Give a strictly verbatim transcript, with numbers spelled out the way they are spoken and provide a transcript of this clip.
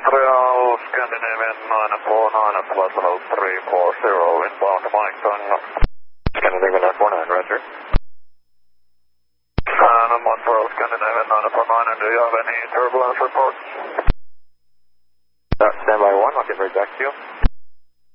Montreal, Scandinavian nine four nine, flight level three four zero, inbound Mike Tango. Scandinavian nine four nine, roger. And Montreal, Scandinavian nine four nine, do you have any turbulence reports? Uh, standby one, I'll get right back to you.